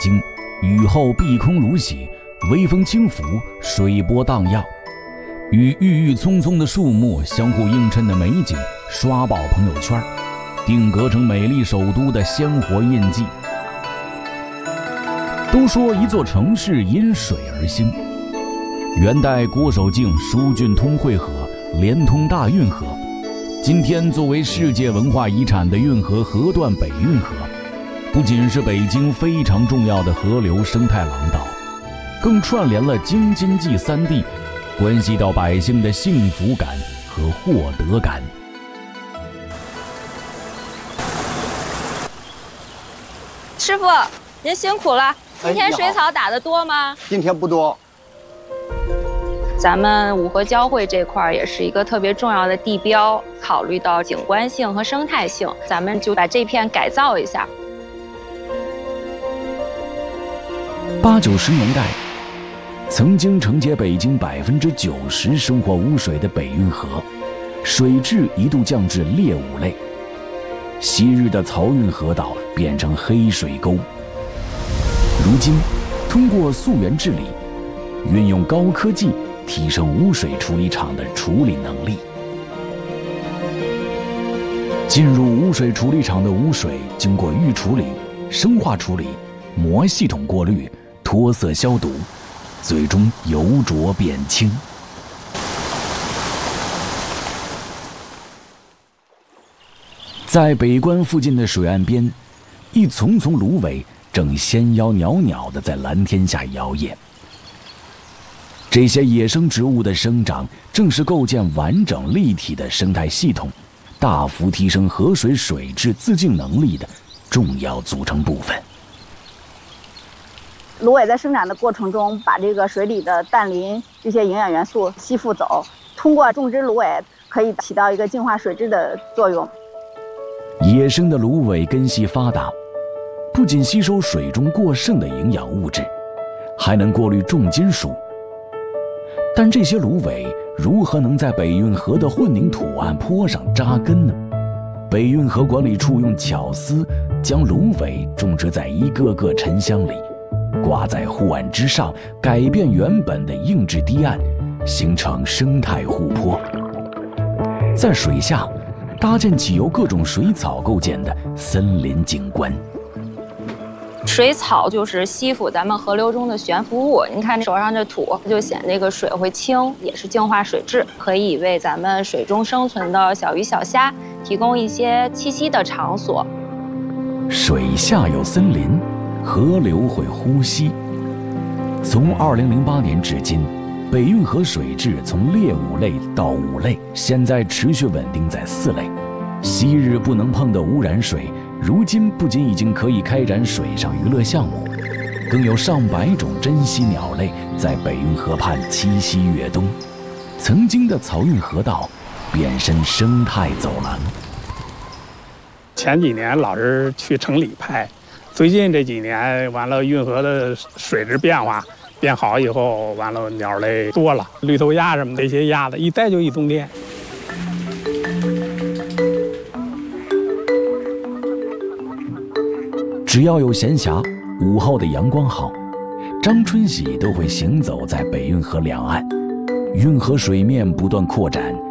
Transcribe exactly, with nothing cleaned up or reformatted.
京，雨后碧空如洗，微风轻拂，水波荡漾，与郁郁葱葱的树木相互映衬的美景刷爆朋友圈，定格成美丽首都的鲜活印记。都说一座城市因水而兴，元代郭守敬疏浚通惠河，连通大运河。今天作为世界文化遗产的运河河段北运河，不仅是北京非常重要的河流生态廊道，更串联了京津冀三地，关系到百姓的幸福感和获得感。 师傅，您辛苦了。今天水草打得多吗？ 今天不多。 咱们五河交汇这块也是一个特别重要的地标，考虑到景观性和生态性，咱们就把这片改造一下。 八九十年代，曾经承接北京百分之九十生活污水的北运河，水质一度降至劣五类，昔日的漕运河道变成黑水沟。如今，通过溯源治理，运用高科技提升污水处理厂的处理能力。进入污水处理厂的污水，经过预处理、生化处理、膜系统过滤、脱色消毒，最终由浊变清。在北关附近的水岸边，一丛丛芦苇正纤腰袅袅地在蓝天下摇曳。这些野生植物的生长，正是构建完整立体的生态系统，大幅提升河水水质自净能力的重要组成部分。 芦苇在生长的过程中，把这个水里的氮磷这些营养元素吸附走，通过种植芦苇可以起到一个净化水质的作用。 野生的芦苇根系发达，不仅吸收水中过剩的营养物质，还能过滤重金属。但这些芦苇如何能在北运河的混凝土岸坡上扎根呢？北运河管理处用巧思将芦苇种植在一个个沉箱里，挂在护岸之上，改变原本的硬质堤岸，形成生态护坡。在水下搭建起由各种水草构建的森林景观。 水草就是吸附咱们河流中的悬浮物，您看手上这土就显这个水会清，也是净化水质，可以为咱们水中生存的小鱼小虾提供一些栖息的场所。 水下有森林，河流会呼吸。从二零零八年至今，北运河水质从劣五类到五类，现在持续稳定在四类。昔日不能碰的污染水，如今不仅已经可以开展水上娱乐项目，更有上百种珍稀鸟类在北运河畔栖息越冬。曾经的漕运河道变身生态走廊。 前几年老是去城里拍，最近这几年完了，运河的水质变化变好以后，完了鸟类多了，绿头鸭什么的，这些鸭子一待就一冬天。 只要有闲暇，午后的阳光好，张春喜都会行走在北运河两岸。运河水面不断扩展，